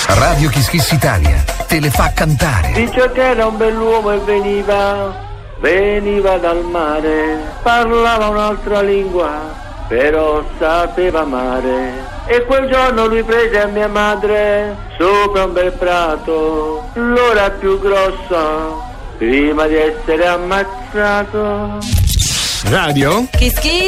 Radio Kiss Kiss Italia te le fa cantare. Dice che era un bell'uomo e veniva dal mare, parlava un'altra lingua, però sapeva amare. E quel giorno lui prese a mia madre sopra un bel prato, l'ora più grossa, prima di essere ammazzato. Radio Kiss Kiss.